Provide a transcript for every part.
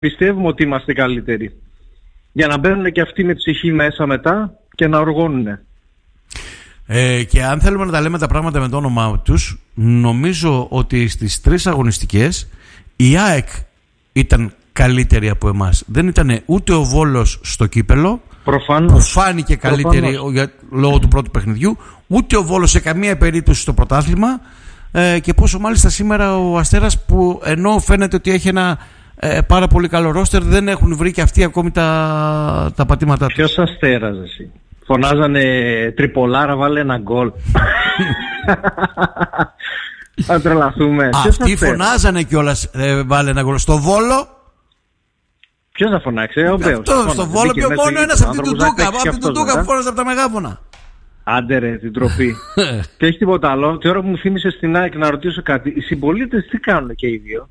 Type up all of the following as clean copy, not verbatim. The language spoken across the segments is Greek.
πιστεύουμε ότι είμαστε καλύτεροι. Για να μπαίνουν και αυτοί με ψυχή μέσα μετά και να οργώνουν. Και αν θέλουμε να τα λέμε τα πράγματα με το όνομά τους, νομίζω ότι στις 3 αγωνιστικές η ΑΕΚ ήταν καλύτερη από εμάς. Δεν ήταν ούτε ο Βόλος στο κύπελο, Προφανώς. που φάνηκε καλύτερη λόγω του πρώτου παιχνιδιού, ούτε ο Βόλος σε καμία περίπτωση στο πρωτάθλημα, και πόσο μάλιστα σήμερα ο Αστέρας, που ενώ φαίνεται ότι έχει ένα πάρα πολύ καλό ρόστερ, δεν έχουν βρει και αυτοί ακόμη τα πατήματά τους. Ποιος Αστέρας εσύ? Φωνάζανε τριπολάρα, βάλε ένα γκολ. Θα τρελαθούμε. Αυτοί φωνάζανε κιόλας, βάλε ένα γκολ. Στο Βόλο. Ποιος θα φωνάξει? Ο Μπέος. Στο Βόλο πιο μόνο ένας από την Τουντούκα. Από την Τουντούκα που φώναζε από τα μεγάφωνα. Άντε ρε, την τροπή. Και έχει τίποτα άλλο. Τη ώρα που μου θύμισε στην ΑΕΚ να ρωτήσω κάτι, οι συμπολίτες τι κάνουν και οι δύο?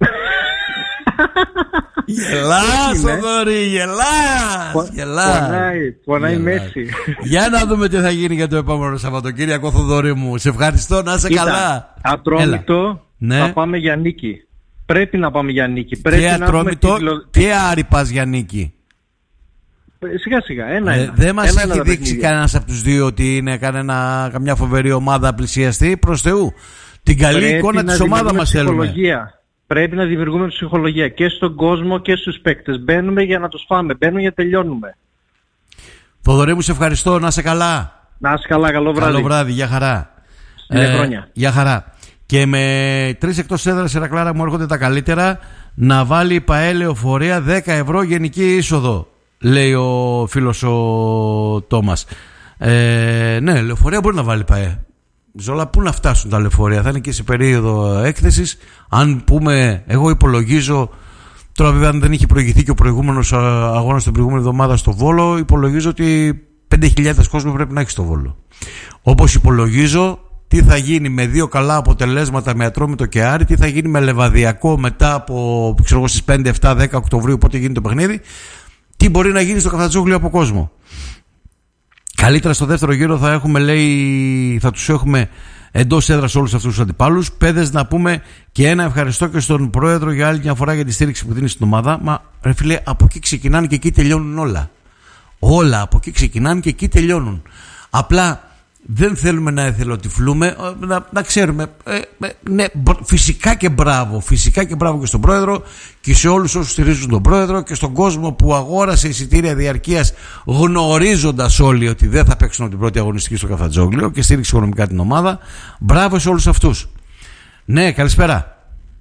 Γελάς, Θοδωρή, γελάς. Πονάει Μέση. Για να δούμε τι θα γίνει για το επόμενο Σαββατοκύριακο, Θοδωρή μου. Σε ευχαριστώ, να είσαι καλά. Ατρόμητο, θα πάμε για νίκη. Πρέπει να πάμε για νίκη. Και Ατρόμητο και Άρη πας για νίκη. Σιγά σιγά, ένα. Δεν μας έχει δείξει κανένας από τους δύο ότι είναι καμιά φοβερή ομάδα πλησιαστή. Προς Θεού, την καλή εικόνα της ομάδας μας θέλουμε. Πρέπει να δημιουργούμε ψυχολογία και στον κόσμο και στους παίκτες. Μπαίνουμε για να τους φάμε, μπαίνουμε για να τελειώνουμε. Θοδωρή μου, σε ευχαριστώ, να είσαι καλά. Να είσαι καλά, καλό βράδυ. Καλό βράδυ, για χαρά. Χρόνια. Για χαρά. Και με 3 εκτός έδρας, Ηρακλάρα μου, έρχονται τα καλύτερα. Να βάλει η ΠΑΕ Λεωφορεία 10 ευρώ γενική είσοδο, λέει ο φίλος ο Τόμας. Ναι, Λεωφορεία μπορεί να βάλει η ΠΑΕ. Ζόλα, πού να φτάσουν τα λεωφορεία? Θα είναι και σε περίοδο έκθεσης. Αν πούμε, εγώ υπολογίζω, τώρα βέβαια αν δεν είχε προηγηθεί και ο προηγούμενος αγώνας την προηγούμενη εβδομάδα στο Βόλο, υπολογίζω ότι 5.000 κόσμο πρέπει να έχει στο Βόλο. Όπως υπολογίζω τι θα γίνει με 2 καλά αποτελέσματα με Ατρόμητο και Άρη, τι θα γίνει με Λεβαδιακό μετά από, ξέρω εγώ, στις 5, 7, 10 Οκτωβρίου, πότε γίνει το παιχνίδι, τι μπορεί να γίνει στο Καφτατζόγλιο από κόσμο. Καλύτερα στο δεύτερο γύρο θα έχουμε, λέει, θα τους έχουμε εντός έδρας όλους αυτούς τους αντιπάλους. Παιδες, να πούμε και ένα ευχαριστώ και στον πρόεδρο για άλλη μια φορά για τη στήριξη που δίνει στην ομάδα. Μα ρε φίλε, από εκεί ξεκινάνε και εκεί τελειώνουν όλα. Όλα από εκεί ξεκινάνε και εκεί τελειώνουν. Απλά δεν θέλουμε να εθελοτυφλούμε, να ξέρουμε. Ναι, φυσικά και μπράβο και στον πρόεδρο και σε όλους όσους στηρίζουν τον πρόεδρο και στον κόσμο που αγόρασε εισιτήρια διαρκείας, γνωρίζοντας όλοι ότι δεν θα παίξουν την πρώτη αγωνιστική στο Καφτατζόγλιο και στήριξε οικονομικά την ομάδα. Μπράβο σε όλους αυτούς. Ναι, καλησπέρα.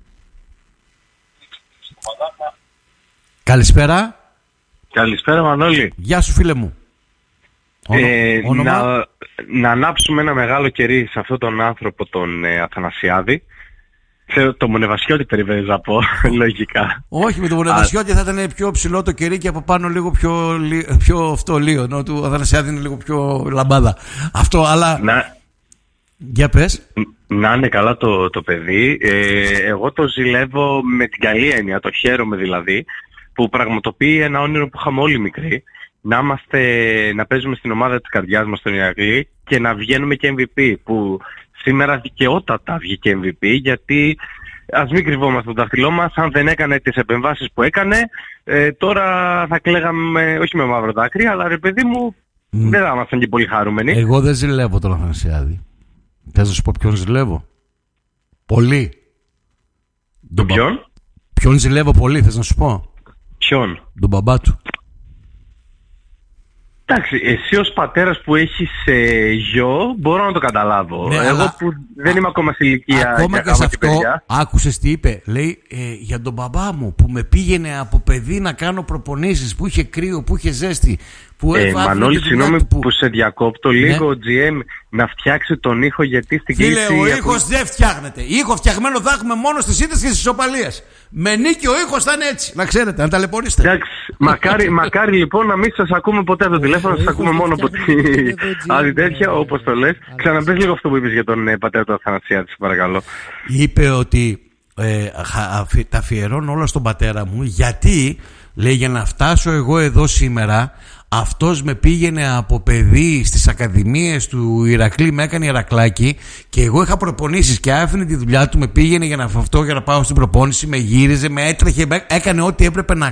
Καλησπέρα Μανώλη. Γεια σου φίλε μου. Να ανάψουμε ένα μεγάλο κερί σε αυτόν τον άνθρωπο, τον Αθανασιάδη. Ξέρω, το Μονεβασιώτη περιμένεις να πω, λογικά. Όχι, με το Μονεβασιώτη θα ήταν πιο ψηλό το κερί και από πάνω λίγο πιο φτωλίο, ενώ του Αθανασιάδη είναι λίγο πιο λαμπάδα. Αυτό, αλλά... Για πες. Να είναι καλά το παιδί. Εγώ το ζηλεύω με την καλή έννοια, το χαίρομαι δηλαδή, που πραγματοποιεί ένα όνειρο που είχαμε όλοι μικροί. Να παίζουμε στην ομάδα της καρδιάς μας στον Ηρακλή και να βγαίνουμε και MVP, που σήμερα δικαιότατα βγήκε MVP, γιατί ας μην κρυβόμαστε το δάχτυλό μας, αν δεν έκανε τις επεμβάσεις που έκανε, τώρα θα κλαίγαμε, όχι με μαύρο δάκρυ, αλλά ρε παιδί μου, δεν θα ήμασταν και πολύ χαρούμενοι. Εγώ δεν ζηλεύω τον Αθανασιάδη. Θες να σου πω ποιον ζηλεύω? Πολύ. Ποιον? Ποιον ζηλεύω πολύ, θες να σου πω? Ποιον? Τον μπαμπά του. Εντάξει, εσύ ως πατέρας που έχεις γιο, μπορώ να το καταλάβω. Ναι, εγώ που δεν είμαι ακόμα σε ηλικία ακόμα και σε αυτό, άκουσες τι είπε? Λέει, για τον μπαμπά μου που με πήγαινε από παιδί να κάνω προπονήσεις, που είχε κρύο, που είχε ζέστη, που Μανώλη, συγγνώμη που σε διακόπτω, λίγο ο GM να φτιάξει τον ήχο, γιατί στην κρίση... Φίλε, ο ήχος δεν φτιάχνεται. Ήχο φτιαγμένο θα έχουμε μόνο στις ήττες και στις ισοπαλίες. Με νίκη ο ήχος θα είναι έτσι. Να ξέρετε, να ταλαιπωρήσετε. Εντάξει, μακάρι λοιπόν να μην σας ακούμε ποτέ από το τηλέφωνο, σας ακούμε μόνο από τη άλλη τέτοια, όπως το λες. Ξαναπες λίγο αυτό που είπες για τον πατέρα του Αθανασιάδη, παρακαλώ. Είπε ότι τα αφιερώνω όλα στον πατέρα μου, γιατί λέει, για να φτάσω εγώ εδώ σήμερα, Αυτός με πήγαινε από παιδί στις ακαδημίες του Ηρακλή, με έκανε Ηρακλάκι και εγώ είχα προπονήσεις και άφηνε τη δουλειά του, με πήγαινε για να φαυτώ, για να πάω στην προπόνηση, με γύριζε, με έτρεχε, έκανε ό,τι έπρεπε να